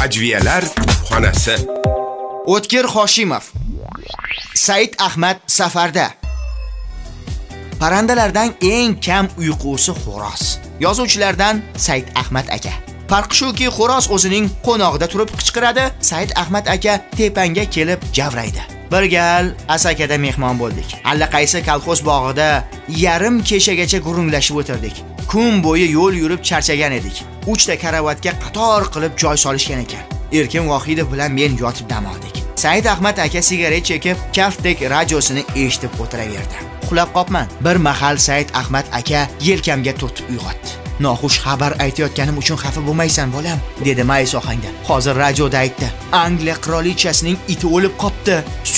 Hajviyalar xonasi. O'tkir Hoshimov. Said Ahmad safarda. Parandalardan eng kam uyqusi xo'roz. Yozuvchilardan Said Ahmad aka. Farq shuki, xo'roz o'zining qo'nog'ida turib qichqiradi, Said Ahmad aka tepanga kelib javraydi. Bir gal Asakada mehmon bo'ldik. Allaqaysi kolxoz bog'ida yarim kechagacha gurunglashib o'tirdik. Kun bo'yi yo'l yurib charchagan edik. 3 ta karavotga qator qilib joy solishgan ekan. Erkin Vohidov bilan men yotib dam oldik. Said Ahmad aka sigaret chekib, kaftdek radiosini eshitib o'tiraverdi. Uxlab qopman. Bir mahal Said Ahmad aka yelkamga turtib uyg'otdi. Noxush xabar aytayotganim uchun xafa bo'lmaysan, bolam, dedi mayus ohangda. Hozir radioda aytdi. Angliya qirolichasining iti o'lib qopti.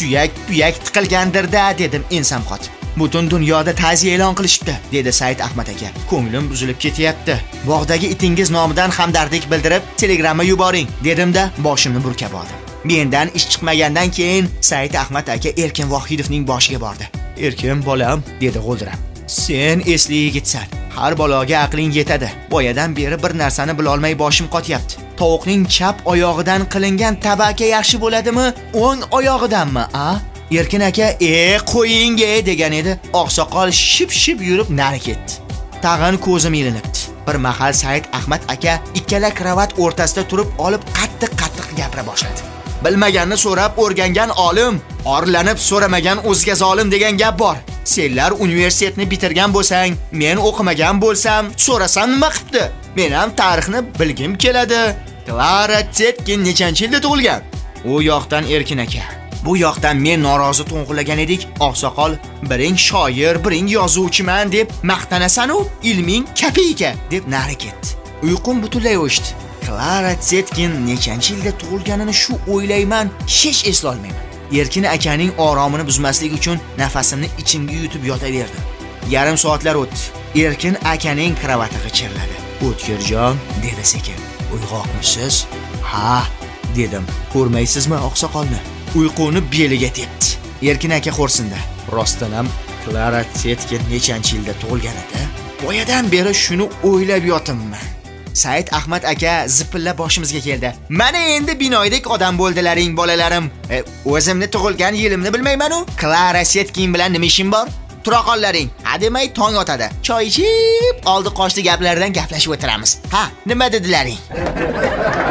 Suyak tiqilgandirda, dedim ensam qotib. Butun dunyoda ta'ziya e'lon qilishibdi, dedi Said Ahmad aka. Ko'nglim buzilib ketyapti. Bog'dagi itingiz nomidan hamdardlik bildirib, telegramma yuboring, dedimda boshimni burkab oldim. Mendan ish chiqmagandan keyin Said Ahmad aka Erkin Vohidovning boshiga bordi. Erkin bolam, dedi g'o'ldirab. Sen esli yigitsan. Har baloga aqling yetadi. Boyadan beri bir narsani bila olmay boshim qotyapti. Tovuqning chap oyog'idan qilingan tabaka yaxshi bo'ladimi, o'ng oyog'idanmi, a? Erkin aka, qo'ying degan edi. Oqsoqol ship yurib nari ketdi. Tag'in ko'zim ilinibdi. Bir mahal Said Ahmad aka ikkala kravat o'rtasida turib olib qattiq gapira boshladi. Bilmaganni so'rab o'rgangan olim, orlanib so'ramagan o'zga zolim degan gap bor. Senlar universitetni bitirgan bo'lsang, men o'qimagan bo'lsam, so'rasam nima qilibdi? Men ham tarixni bilgim keladi. Clara Zetkin nechanchi yilda tug'ilgan? U yoqdan Erkin aka, bu yoqdan men norozi to'ng'illagan edik. Oqsoqol, biring shoir, biring yozuvchiman deb maqtanasan-u, ilming kapiyka deb nari ketdi. Uyqum butunlay o'chdi. Clara Zetkin nechanchi yilda tug'ilganini shu o'ylayman, hech esla olmayman. Erkin akaning oromini buzmaslik uchun nafasimni ichimga yutib yotaverdim. Yarim soatlar o'tdi. Erkin akaning kravati g'ichirladi. "O'tkirjon", dedi sekin. "Uyg'oqmisiz?" "Ha", dedim. "Ko'rmaysizmi oqsoqolni? Uyquni beliga tepdi." Erkin aka xo'rsindi. "Rostdan ham Clara Zetkin nechanchi yilda tug'ilgan edi? Boyadan beri shuni o'ylab yotibman." Said Ahmad aka zipillab boshimizga keldi. "Mana endi binoydek odam bo'ldilaring, bolalarim. O'zimni tug'ilgan yilimni bilmayman-u. Clara Zetkin bilan nima ishim bor? Turaqonlaring. Hademay tong otadi. Choy ichib, oldi qochdi gaplardan gaplashib o'tiramiz. Ha, nima dedilaring?"